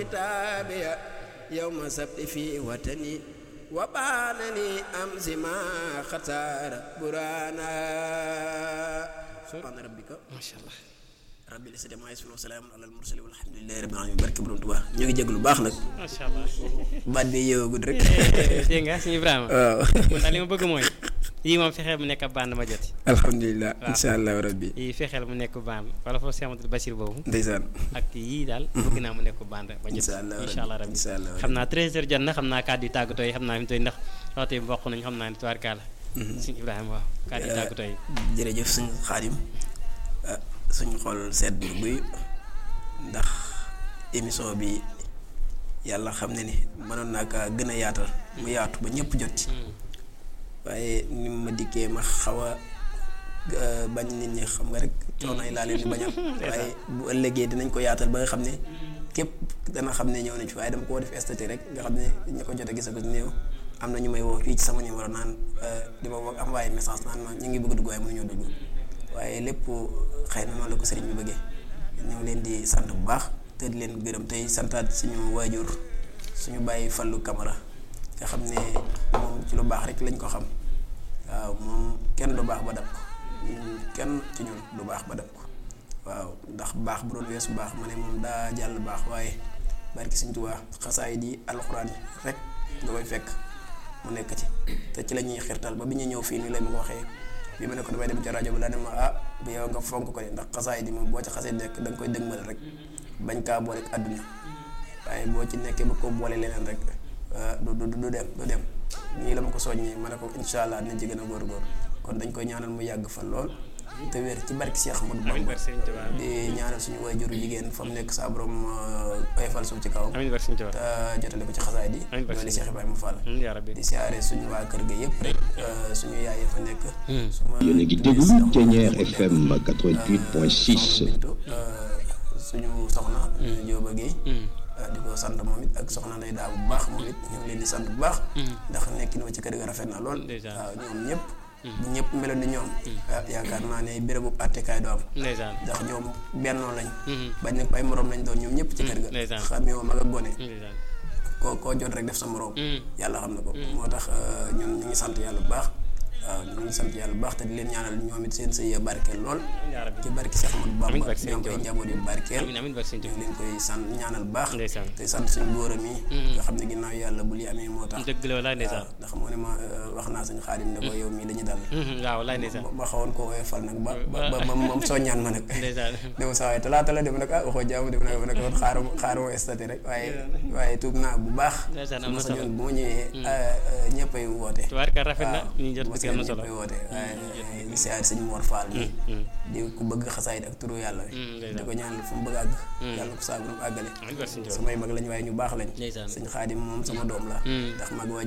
تابع يوم سبت في وطني وبانني أمس ما خسار برانا سبحان ربك ما شاء الله rabbi li sadama yasfun wa salaamun alal mursalin walhamdulillahi rabbil alamin barke borom Tuubaa ñu ngi jéglu baax nag macha allah baat bi yeewagul rek dégg nga sëñ Ibrahima waaw daal li ma bëgg mooy yii moom fexeel mu nekk ab bande ma joti alhamdulilah insha allah rabbi yii fexeel mu nekk bande wala foofu Cheikh Amadou Bachir boobu ndeysaan ak yii daal bëgg naa mu nekk bande ma joti insha allah rabbi xam naa 13h jot na xam naa kàddu yu tàggatoo yi xam naa fi mu toy ndax waxtu yi bokk nañ xam naa ne tubaarkaala sëñ Ibrahima waaw kàddu yu tàggatoo yi jërëjëf sëñ Xaadim suñu xol sedd buy ndax émission bi yàlla xam ne ni mënoon naa kaa gën a yaatal mu yaatu ba ñëpp jot ci waaye ni ma dikkee ma xaw a bañ nit ñi xam nga rek coono yi laa leen di bañal waaye bu ëllëgee dinañ ko yaatal ba nga xam ne képp dana xam ne ñëw nañ fi waaye dama koo def statut rek nga xam ne ñi ko jot a gis ko néew am na ñu may woo fii ci sama numéro naan di ma am waaye message naan ma ñu ngi bëgg a dugg waaye mënuñoo dugg waaye lépp xëy na noonu la ko sëriñ bi bëggee ñu ngi leen di sant bu baax te di leen gërëm tey santaat suñu waajur suñu bàyyi Fallu Camara nga xam ne moom ci lu baax rek lañ ko xam waaw moom kenn du baax ba dab ko kenn ci ñun du baax ba dab ko waaw ndax baax bu doon weesu baax ma ne moom daa jàll baax waaye barki Sëriñ Tuubaa xasaay di alxuraan rek nga koy fekk mu nekk ci te ci la ñuy xirtal ba bi ñu ñëw fii nii lay ma ko waxee bi ma ne ko damay dem ci rajo bi la ne ma bu yow nga fonk ko de ndax xasaay di moom boo ci xasee nekk da nga koy dëgmal rek bañ kaa boole ak àdduna waaye boo ci nekkee ba ko boole leneen rek du dem nii la ma ko soññee ma ne ko incha allah dinañ ci gën a góorgóor kon dañ koy ñaanal mu yàgg fa lool te wér ci barki Cheikh Ahmadou Bamba di ñaanal suñu waajuru jigéen fa mu nekk saa borom oyofal suuf ci kawam te jotale ko ci xasaay di ñoo di Cheikh Ibrahima Fall di siyaare suñu waa kër ga yëpp rek suñu yaay fa nekk yéen a ngi déglu Thiéniere FM 88.6 suñu soxna Jóoba Géey di ko sant moom it ak soxna Ndey Daa bu baax moom it ñu ngi leen di sant bu baax ndax nekk ni ma ci kër ga rafet na lool waaw ñoom ñëpp bu ñëpp meloon ni ñoom yaakaar naa ne bérébu àttekaay du am ndax ñoom bennoo lañ bañ nag ay morom lañ doon ñoom ñëpp ci kër ga xam yow mag ak gone koo jot rek def sa morom yàlla xam na ko moo tax ñun ñu ngi sant yàlla bu baax waaw ñu ngi sant yàlla bu baax te di leen ñaanal ñoom it seen sëy barkeel lool ci barki Cheikh Ahmadou Bamba ñoom ay njaboot yu barkeel ñu ngi leen koy sant ñaanal bu baax te sant suñu góoram yi nga xam ne ginnaaw yàlla bu li amee moo tax ndax moo ne ma wax naa suñu Xaadim ne ko yow mii dañu dal ma xawoon ko woyofal nag ba moom soññaan ma nag dama saa waaye talaata la dem nag waxoo jaamu dem nag ma ne ko xaaruma statut rek waaye tuub naa bu baax ma sañoon bu ma ñëwee ñëppay woote ñëpp woote waaye di siyaare sëñ Mor Fall di ku bëgg xasaayid ak turu yàlla di ko ñaanal fu mu bëgg àgg yàlla ko saa bu àggale samay mag lañ waaye ñu baax lañ sëñ Xaadim moom sama doom la ndax mag